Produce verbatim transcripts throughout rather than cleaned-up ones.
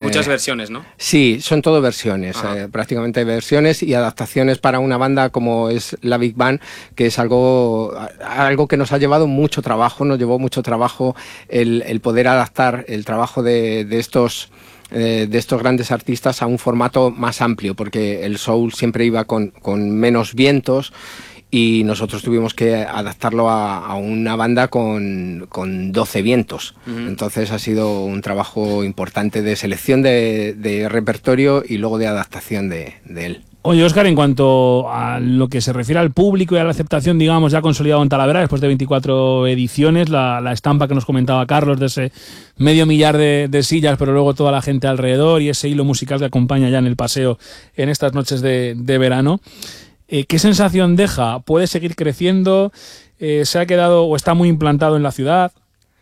Muchas eh, versiones, ¿no? Sí, son todo versiones, eh, prácticamente versiones y adaptaciones para una banda como es la Big Band, que es algo, algo que nos ha llevado mucho trabajo, nos llevó mucho trabajo el, el poder adaptar el trabajo de, de estos... de estos grandes artistas a un formato más amplio, porque el soul siempre iba con, con menos vientos y nosotros tuvimos que adaptarlo a, a una banda con, con doce vientos. Uh-huh. Entonces ha sido un trabajo importante de selección de, de repertorio y luego de adaptación de, de él. Oye, Óscar, en cuanto a lo que se refiere al público y a la aceptación, digamos, ya consolidado en Talavera, después de veinticuatro ediciones, la, la estampa que nos comentaba Carlos de ese medio millar de, de sillas, pero luego toda la gente alrededor y ese hilo musical que acompaña ya en el paseo en estas noches de, de verano, eh, ¿qué sensación deja? ¿Puede seguir creciendo? Eh, ¿Se ha quedado o está muy implantado en la ciudad?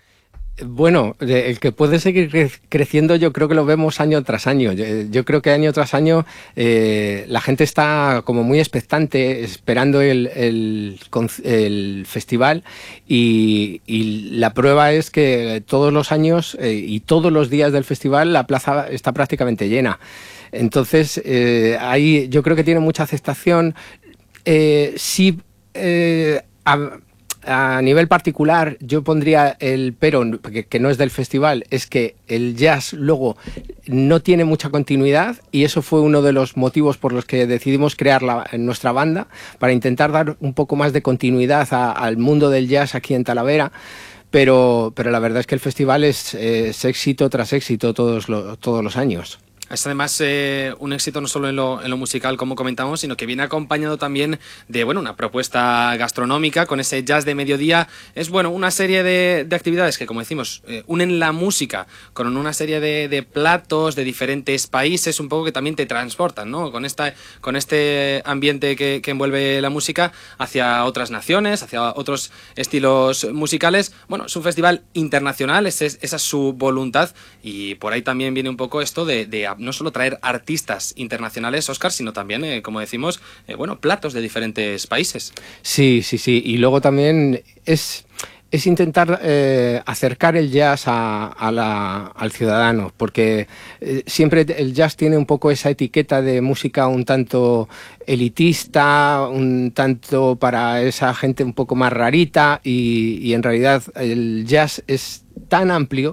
Bueno, el que puede seguir cre creciendo yo creo que lo vemos año tras año. Yo, yo creo que año tras año eh, la gente está como muy expectante, esperando el, el, el festival y, y la prueba es que todos los años eh, y todos los días del festival la plaza está prácticamente llena. Entonces, eh, ahí yo creo que tiene mucha aceptación. Eh, sí, eh, a, A nivel particular, yo pondría el pero, que, que no es del festival, es que el jazz luego no tiene mucha continuidad y eso fue uno de los motivos por los que decidimos crear la, nuestra banda, para intentar dar un poco más de continuidad a, al mundo del jazz aquí en Talavera. Pero, pero la verdad es que el festival es, es éxito tras éxito todos, lo, todos los años. Es además eh, un éxito no solo en lo, en lo musical, como comentamos, sino que viene acompañado también de bueno, una propuesta gastronómica con ese jazz de mediodía. Es bueno, una serie de, de actividades que, como decimos, eh, unen la música con una serie de, de platos de diferentes países, un poco que también te transportan, ¿no? Con, esta, con este ambiente que, que envuelve la música hacia otras naciones, hacia otros estilos musicales. Bueno, es un festival internacional, esa es, esa es su voluntad y por ahí también viene un poco esto de, de no solo traer artistas internacionales, Óscar, sino también, eh, como decimos, eh, bueno, platos de diferentes países. Sí, sí, sí. Y luego también es, es intentar eh, acercar el jazz a, a la, al ciudadano, porque eh, siempre el jazz tiene un poco esa etiqueta de música un tanto elitista, un tanto para esa gente un poco más rarita y, y en realidad el jazz es tan amplio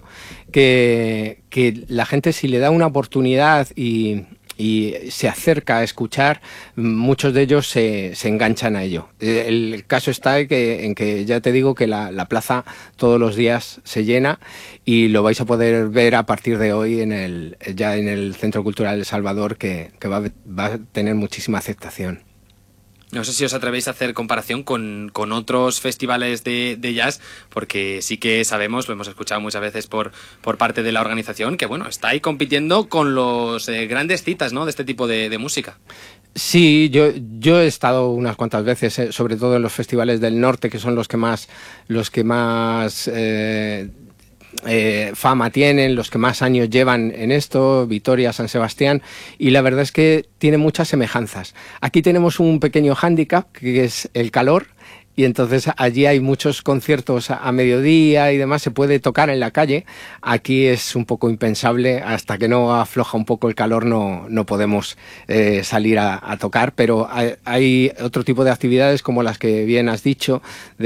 que, que la gente, si le da una oportunidad y, y se acerca a escuchar, muchos de ellos se, se enganchan a ello. El caso está en que, en que ya te digo que la, la plaza todos los días se llena y lo vais a poder ver a partir de hoy en el, ya en el Centro Cultural El Salvador, que, que va, va a tener muchísima aceptación. No sé si os atrevéis a hacer comparación con, con otros festivales de, de jazz, porque sí que sabemos, lo hemos escuchado muchas veces por, por parte de la organización, que bueno, está ahí compitiendo con los eh, grandes citas, ¿no?, de este tipo de, de música. Sí, yo, yo he estado unas cuantas veces, eh, sobre todo en los festivales del norte, que son los que más, los que más eh, eh, fama tienen, los que más años llevan en esto, Vitoria, San Sebastián, y la verdad es que tiene muchas semejanzas. Aquí tenemos un pequeño hándicap, que es el calor, y entonces allí hay muchos conciertos a mediodía y demás, se puede tocar en la calle. Aquí es un poco impensable, hasta que no afloja un poco el calor no, no podemos eh, salir a, a tocar, pero hay, hay otro tipo de actividades como las que bien has dicho,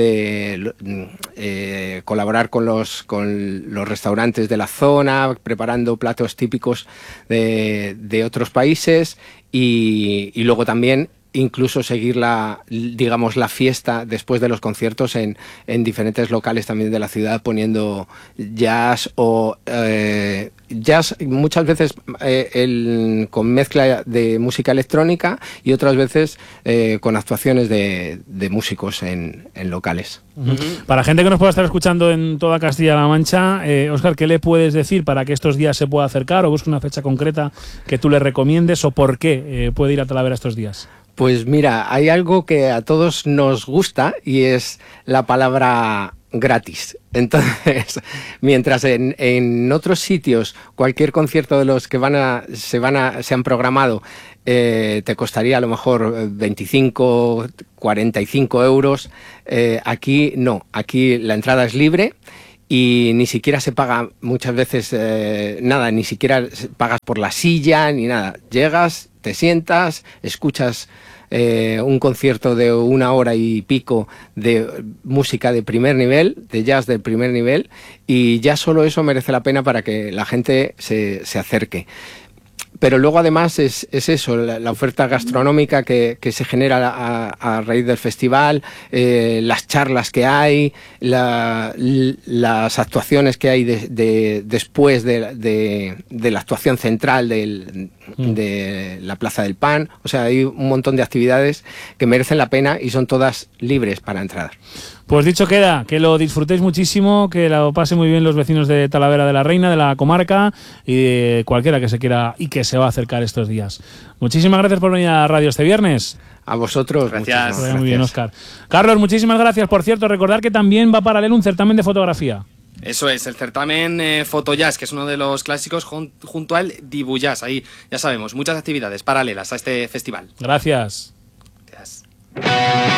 de eh, colaborar con los, con los restaurantes de la zona, preparando platos típicos de, de otros países y, y luego también incluso seguir la, digamos, la fiesta después de los conciertos en, en diferentes locales también de la ciudad, poniendo jazz o eh, jazz muchas veces eh, el, con mezcla de música electrónica y otras veces eh, con actuaciones de, de músicos en, en locales. Uh-huh. Para gente que nos pueda estar escuchando en toda Castilla-La Mancha, eh, Óscar, ¿qué le puedes decir para que estos días se pueda acercar o busque una fecha concreta que tú le recomiendes o por qué eh, puede ir a Talavera estos días? Pues mira, hay algo que a todos nos gusta y es la palabra gratis. Entonces, mientras en, en otros sitios cualquier concierto de los que van a, se, van a, se han programado eh, te costaría a lo mejor veinticinco, cuarenta y cinco euros, eh, aquí no, aquí la entrada es libre y ni siquiera se paga muchas veces eh, nada, ni siquiera pagas por la silla ni nada. Llegas, te sientas, escuchas eh, un concierto de una hora y pico de música de primer nivel, de jazz de primer nivel, y ya solo eso merece la pena para que la gente se, se acerque. Pero luego además es, es eso, la, la oferta gastronómica que, que se genera a, a raíz del festival, eh, las charlas que hay, la, las actuaciones que hay de, de, después de, de, de la actuación central del, de la Plaza del Pan. O sea, hay un montón de actividades que merecen la pena y son todas libres para entrar. Pues dicho queda, que lo disfrutéis muchísimo, que lo pasen muy bien los vecinos de Talavera de la Reina, de la comarca y de cualquiera que se quiera y que se va a acercar estos días. Muchísimas gracias por venir a la radio este viernes. A vosotros. Gracias. Muy gracias. Bien, Óscar. Carlos, muchísimas gracias. Por cierto, recordar que también va paralelo un certamen de fotografía. Eso es, el certamen eh, Fotojazz, que es uno de los clásicos jun junto al Dibujazz. Ahí, ya sabemos, muchas actividades paralelas a este festival. Gracias. Gracias.